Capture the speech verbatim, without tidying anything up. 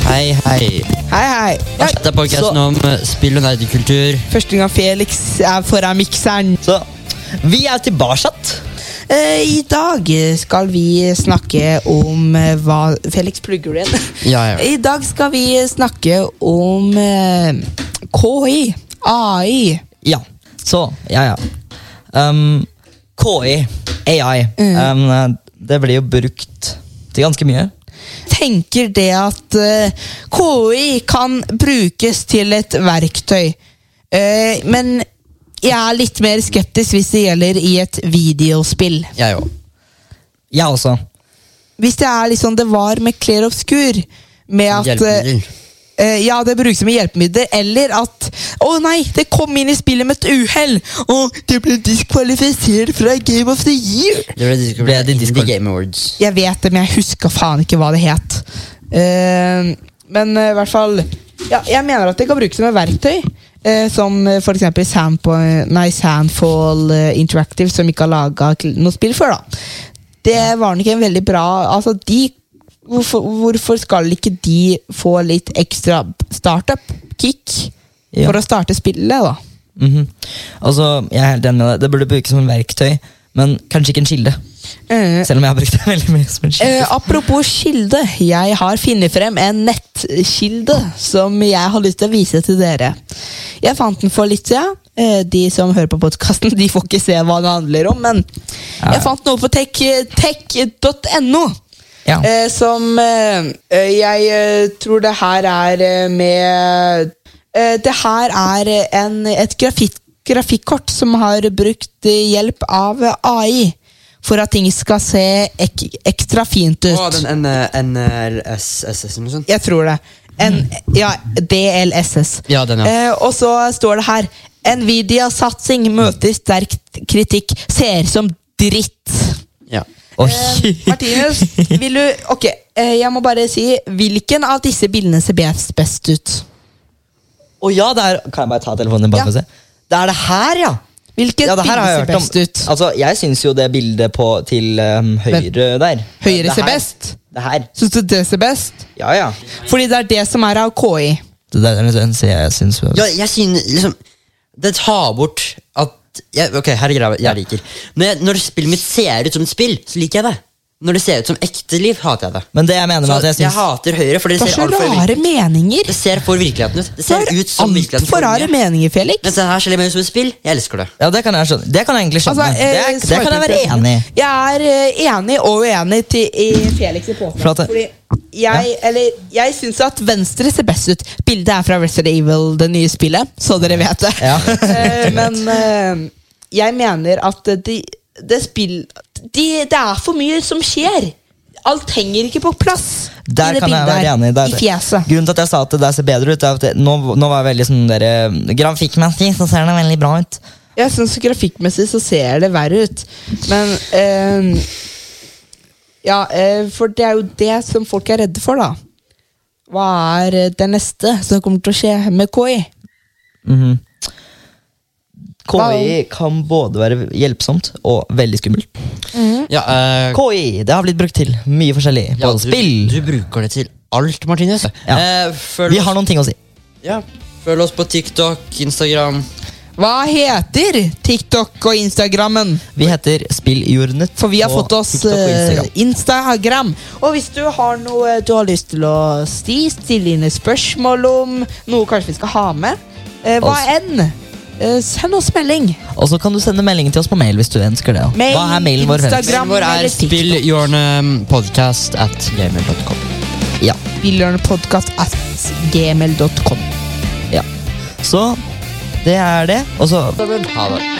Hei, hei. Hei, hei. Ja, Dette er podcasten så- om eh, spill og nerdekultur. Første gang Felix er foran mikseren. Så vi er tilbake. Eh, I dag skal vi snakke om eh, hva Felix plugger du igjen. Ja, ja. I dag skal vi snakke om eh, K I, A I. Ja, så, ja, ja. Um, K I, A I, um, det blir jo brukt til ganske mye. Tenker det at eh, K I kan brukes til et verktøy, Eh, men jeg er litt mer skeptisk hvis det gjelder i et videospill. Jeg òg. Jeg også. Hvis det er liksom det var med Clair Obscur, med at Hjelpemiddel. eh, ja, det brukes som hjelpemiddel, eller at å nei, det kom inn i spillet med et uhell, og det ble diskvalifisert fra Game of the Year. Det ble, det Ble det Indie Discord? Game Awards. Jeg vet det, men jeg husker faen ikke hva det het. Eh, men eh, i hvert fall ja, jeg mener at det kan brukes som et verktøy. Eh, som eh, for eksempel Sandpo- nei, Sandfall eh, Interactive, som ikke har laget noe spill før. Da. Det var nok en veldig bra altså, de, hvorfor, hvorfor skal ikke de få litt ekstra startup-kick Ja. for å starte spillet? da? Mhm. Altså, jeg er helt enig med deg. Det burde brukes som en verktøy, men kanskje ikke en kilde. Eh, Selv om jeg har brukt det veldig mye som en kilde. Eh, apropos kilde, jeg har funnet frem en nettkilde som jeg har lyst til å vise til dere. Jeg fant den for litt siden. Eh, de som hører på podcasten, de får ikke se hva det handler om, men Ja. jeg fant noe på tech dot no. Ja. Eh, som eh, eh, jeg eh, tror det her er eh, med eh, Det her er en, et grafik, grafikkort som har brukt eh, hjelp av eh, A I for at ting skal se ek, ekstra fint ut. Å, den N L S S eller noe sånt. Jeg tror det. En, ja, D L S S. Ja, den, ja. Eh, og så står det her: Nvidia-satsing møter sterk kritikk. Ser som dritt. Ja. Oi. Eh, Martinus, vil du Ok, eh, jeg må bare si, hvilken av disse bildene ser best, best ut? Å ja, det er, kan jeg bare ta telefonen din bak Ja. og se? Det er det her, ja! Hvilket Ja, det her bilde har jeg ser hørt om. best ut? Altså, jeg synes jo det bildet på, til um, høyre der. Høyre Det ser her- best? Det her. Syns du det ser best? Ja, ja. Fordi det er det som er av K I. Det der er den ser jeg synes Ja, jeg synes liksom det tar bort at jeg, Ok, her er greia jeg liker. Når, jeg, når spillet mitt ser ut som et spill, så liker jeg det. Når det ser ut som ekte liv, hater jeg det. Men det jeg mener med Så at jeg jeg, synes hater Høyre, for det Det er ser så altfor rare meninger. Det ser for virkeligheten ut. Det Det ser er ut som virkeligheten altfor rare mye. meninger, Felix. Mens det her ser litt mer ut som et spill. Jeg elsker det. Ja, det kan jeg skjønne. Det kan jeg egentlig skjønne. Altså, eh, det, er, det kan jeg være svaret på enig i. Jeg er eh, enig og uenig til, i Felix i påstand. Flott. Fordi jeg, eller, jeg syns at venstre ser best ut. Bildet er fra Resident Evil, det nye spillet, så dere vet det. Ja. Eh, men eh, jeg mener at de, det spill de, Det er for mye som skjer. Alt henger ikke på plass. Der i det kan jeg bildet være her, enig. Der, I fjeset. Grunnen til at jeg sa at det der ser bedre ut, er at det, nå, nå var jeg veldig sånn der, eh, grafikkmessig, så ser det veldig bra ut. Jeg synes grafikkmessig så ser det verre ut. Men eh, ja, eh, for det er jo det som folk er redde for, da. Hva er eh, det neste som kommer til å skje med K I? Mhm. K I kan både være hjelpsomt og veldig skummelt. Ja, eh, K I, det har blitt brukt til mye forskjellig. ja, Både spill. Du, du bruker det til alt, Martinus. Ja. Eh, følg, Vi oss, har noen ting å si. ja, følg oss på TikTok, Instagram. Hva heter TikTok og Instagrammen? Vi heter Spillhjørnet. For vi har på fått oss TikTok og eh, Instagram. Instagram. Og hvis du har noe du har lyst til å si, stille inn et spørsmål om noe kanskje vi skal ha med, eh, hva Altså- enn, eh, send oss melding. Og så kan du sende meldingen til oss på mail hvis du ønsker det. Mail, Hva er mailen vår? Felix? Instagram. Vår er eller TikTok. spillhjørnepodcast at gamer dot com. Ja. Spillhjørnepodcast at gmail dot com. ja. Så det er det. Og så Ha det.